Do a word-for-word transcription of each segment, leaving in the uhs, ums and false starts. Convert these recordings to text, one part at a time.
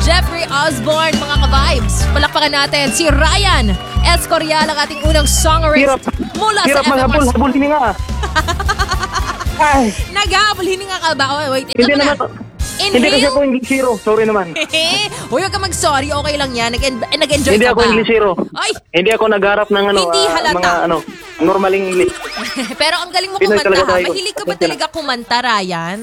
Jeffrey Osborne, mga ka-vibes. Palakpakan natin si Ryan Escorial, ang ating unang songwriter Hirap. mula Hirap sa F M R. maghabol, habol hininga. Ay, Naghabol, hininga ka ba? Oh, wait, ito hindi na. naman. Inhale. Hindi kasi ako Inglesero. Sorry naman. Uy, huwag ka mag-sorry. Okay lang yan. Nag- nag-enjoy Hindi ka ako ba? Inglesero. Ay! Hindi ako nagharap ng ano, Hindi ah, halata. mga ano, normaling English. Pero ang galing mo Pinoy kumanta, talaga ha? tayo. Mahilig ka ba Pinoy talaga kumanta, Ryan?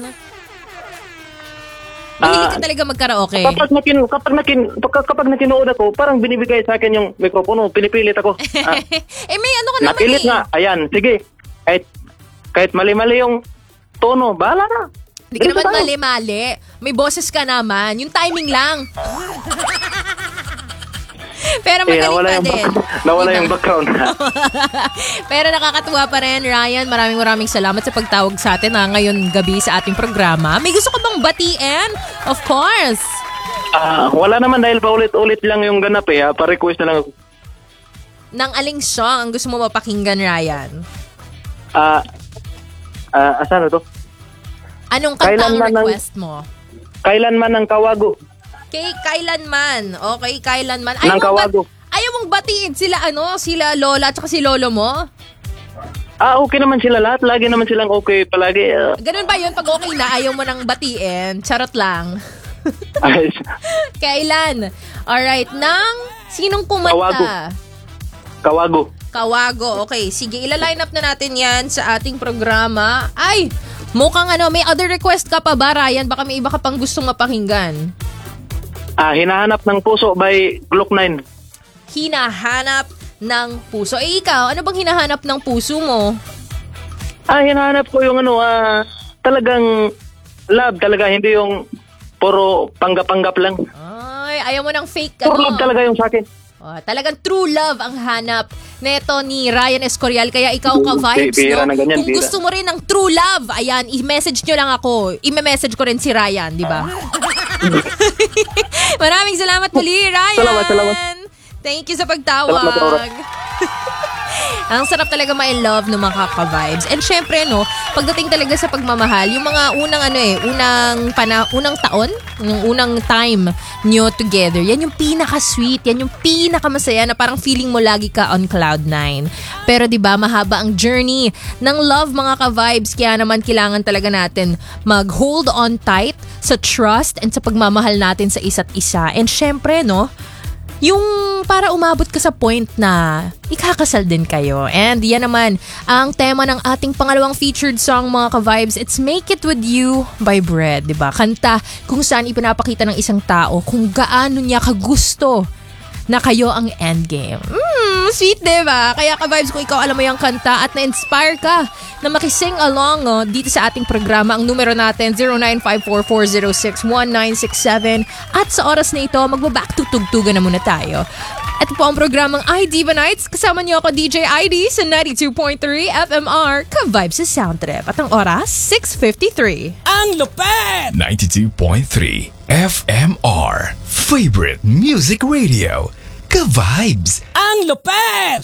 Mahilig ka Ah, talaga mag-karaoke? Kapag nakin kapag nakin kapag, kapag nakinood ako, parang binibigay sa akin yung mikropono, pinipilit ako. Ah, eh, may ano ka naman napilit eh. nga. Ayan, sige. Kahit kahit mali-mali yung tono, bahala na. Hindi ka Ganito naman tayo. mali-mali. May boses ka naman. Yung timing lang. Pero Eh, magaling nawala pa yung, din. back- nawala Diba? yung background. Pero nakakatuwa pa rin, Ryan. Maraming maraming salamat sa pagtawag sa atin ha, ngayon gabi sa ating programa. May gusto ka bang batiin? Of course. Ah, wala naman dahil paulit-ulit lang yung ganap eh. Ah, pa-request na lang ako. Nang aling song ang gusto mo mapakinggan, Ryan? Ah, ah, asan na to? Anong kanta ang Kailanman ng- request mo? Kailanman ng kawago. Kay kailanman. Okay, kailanman. Ng mong kawago. ayaw mong batiin sila ano, sila lola at saka si lolo mo? Ah, okay naman sila lahat. Lagi naman silang okay palagi. Ah, Ganun ba yun? Pag okay na, ayaw mo nang batiin? Charot lang. ayos. Kailan? Alright, nang sinong kumanta? Kawago. Kawago. Kawago. Okay, sige, ila-line up na natin yan sa ating programa. Ay, mukhang ano, may other request ka pa ba, Ryan? Baka may iba ka pang gustong mapakinggan. Ah, hinahanap ng puso by Glock nine. Hinahanap ng puso. Eh, ikaw, ano bang hinahanap ng puso mo? Ah, hinahanap ko yung ano, ah, talagang love talaga. Hindi yung puro panggap-panggap lang. Ay, ayaw mo ng fake, Puro ano? love talaga yung sa akin. Oh, talagang true love ang hanap neto ni Ryan Escorial. Kaya ikaw Bi- ka-vibes, bira no? na ganyan, Kung bira. gusto mo rin ng true love, ayan, i-message nyo lang ako. I-message ko rin si Ryan, di ba? Maraming salamat muli, Ryan! Salamat, salamat. Thank you sa pagtawag. Salamat, Aura. Ang sarap talaga ma-love ng mga kaka-vibes. And syempre, no, pagdating talaga sa pagmamahal, yung mga unang ano eh, unang pana, unang taon, yung unang time nyo together, yan yung pinaka-sweet, yan yung pinaka-masaya na parang feeling mo lagi ka on cloud nine. Pero 'di ba, mahaba ang journey ng love, mga ka-vibes, kaya naman kailangan talaga natin mag-hold on tight sa trust and sa pagmamahal natin sa isa't isa. And syempre, no, yung para umabot ka sa point na ikakasal din kayo. And yan naman ang tema ng ating pangalawang featured song, mga ka-vibes. It's Make It With You by Bread, diba? Kanta kung saan ipinapakita ng isang tao kung gaano niya kagusto na kayo ang endgame. Mm, sweet, diba? Kaya ka-vibes, kung ikaw alam mo yung kanta at na-inspire ka na makising along oh, dito sa ating programa, ang numero natin zero nine five four four zero six one nine six seven. At sa oras na ito, magbaback to tugtugan na muna tayo. Ito po ang programang I Diva Nights. Kasama niyo ako, D J I D, sa ninety-two point three F M R, ka-vibes sa Sound Trip. At ang oras, six fifty-three. Ang lupet! ninety-two point three F M R. Favorite Music Radio. Ka-vibes. Ang lupet!